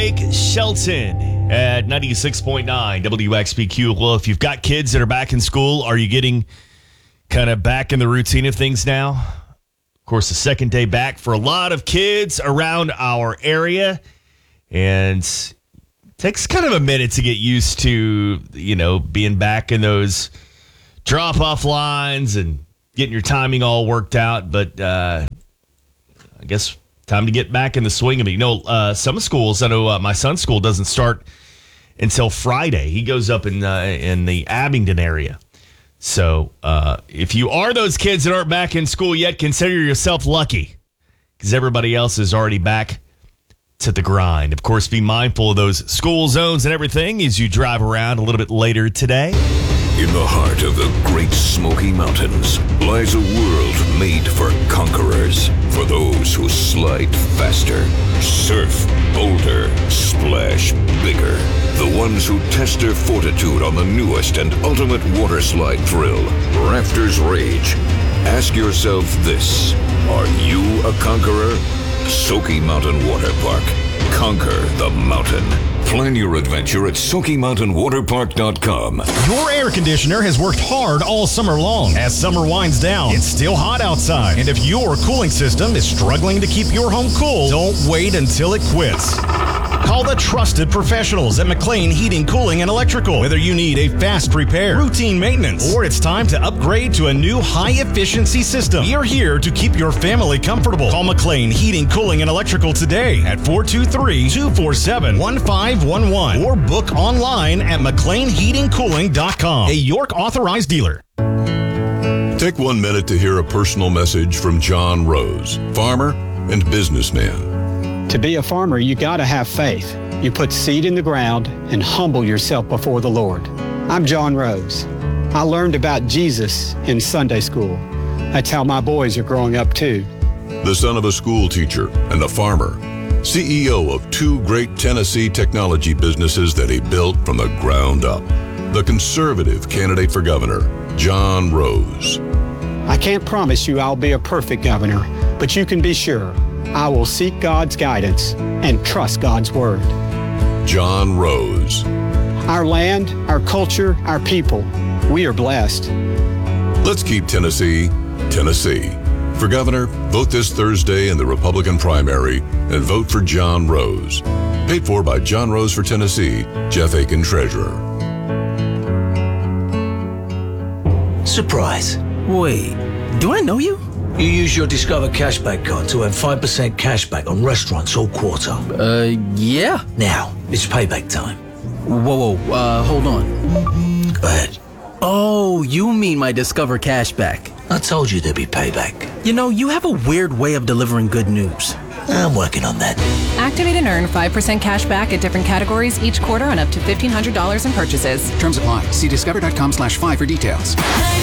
Blake Shelton at 96.9 WXPQ. Well, if you've got kids that are back in school, are you getting kind of back in the routine of things now? Of course, the second day back for a lot of kids around our area. And it takes kind of a minute to get used to, being back in those drop-off lines and getting your timing all worked out. But I guess time to get back in the swing of it. Some schools, I know my son's school doesn't start until Friday. He goes up in the Abingdon area. So if you are those kids that aren't back in school yet, consider yourself lucky because everybody else is already back to the grind. Of course, be mindful of those school zones and everything as you drive around a little bit later today. In the heart of the Great Smoky Mountains lies a world made for conquerors, for those who slide faster, surf bolder, splash bigger, the ones who test their fortitude on the newest and ultimate water slide thrill, Rafters Rage. Ask yourself this: are you a conqueror? Smoky Mountain Water Park. Conquer the mountain. Plan your adventure at SmokyMountainWaterPark.com. Your air conditioner has worked hard all summer long. As summer winds down, it's still hot outside. And if your cooling system is struggling to keep your home cool, don't wait until it quits. Call the trusted professionals at McLean Heating, Cooling, and Electrical. Whether you need a fast repair, routine maintenance, or it's time to upgrade to a new high-efficiency system, we are here to keep your family comfortable. Call McLean Heating, Cooling, and Electrical today at 423-247-1511 or book online at McLeanHeatingCooling.com, a York authorized dealer. Take 1 minute to hear a personal message from John Rose, farmer and businessman. To be a farmer, you gotta have faith. You put seed in the ground and humble yourself before the Lord. I'm John Rose. I learned about Jesus in Sunday school. That's how my boys are growing up too. The son of a school teacher and a farmer, CEO of 2 great Tennessee technology businesses that he built from the ground up. The conservative candidate for governor, John Rose. I can't promise you I'll be a perfect governor, but you can be sure I will seek God's guidance and trust God's word. John Rose. Our land, our culture, our people, we are blessed. Let's keep Tennessee, Tennessee. For governor, vote this Thursday in the Republican primary and vote for John Rose. Paid for by John Rose for Tennessee, Jeff Aiken, Treasurer. Surprise. Wait, do I know you? You use your Discover Cashback card to earn 5% cashback on restaurants all quarter. Yeah. Now, it's payback time. Whoa, hold on. Go ahead. Oh, you mean my Discover Cashback. I told you there'd be payback. You have a weird way of delivering good news. I'm working on that. Activate and earn 5% cash back at different categories each quarter on up to $1,500 in purchases. Terms apply. See discover.com/5 for details.